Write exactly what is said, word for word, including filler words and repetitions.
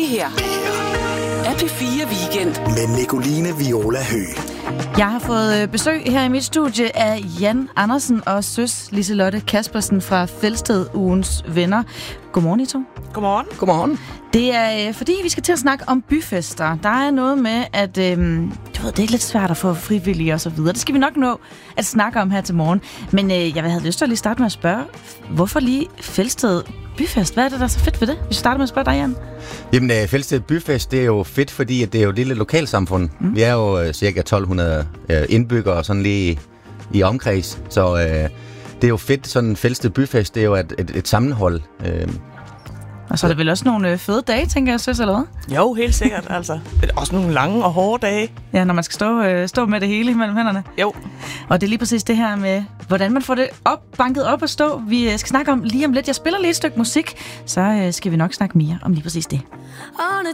her er P fire Weekend med Nicoline Viola Høgh. Jeg har fået besøg her i mit studie af Jan Andersen og søs Liselotte Kaspersen fra Felsted Ugens Venner. Godmorgen, I to. Godmorgen. Godmorgen. Det er øh, fordi, vi skal til at snakke om byfester. Der er noget med, at øh, du ved, det er lidt svært at få frivillige og så videre. Det skal vi nok nå at snakke om her til morgen. Men øh, jeg havde lyst til at lige starte med at spørge, hvorfor lige Felsted Byfest? Hvad er det, der er så fedt ved det? Vi starter med at spørge dig, Jan. Jamen, uh, Felsted Byfest, det er jo fedt, fordi at det er jo et lille lokalsamfund. Mm. Vi er jo uh, cirka tolv hundrede uh, indbyggere sådan lige i omkreds. Så uh, det er jo fedt, sådan Felsted Byfest, det er jo et, et, et sammenhold. Uh, Og så er der vel også nogle øh, fede dage, tænker jeg, søs, eller hvad? Jo, helt sikkert, altså. Det er også nogle lange og hårde dage. Ja, når man skal stå, øh, stå med det hele imellem hænderne. Jo. Og det er lige præcis det her med, hvordan man får det op, banket op og stå. Vi øh, skal snakke om lige om lidt. Jeg spiller lige et stykke musik, så øh, skal vi nok snakke mere om lige præcis det. On a